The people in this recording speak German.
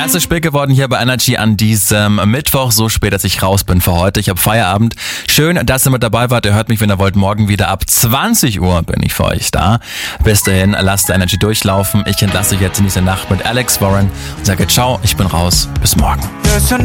Es ist spät geworden hier bei Energy an diesem Mittwoch, so spät, dass ich raus bin für heute. Ich habe Feierabend. Schön, dass ihr mit dabei wart. Ihr hört mich, wenn ihr wollt, morgen wieder ab 20 Uhr bin ich für euch da. Bis dahin, lasst Energy durchlaufen. Ich entlasse euch jetzt in diese Nacht mit Alex Warren und sage ciao, ich bin raus. Bis morgen.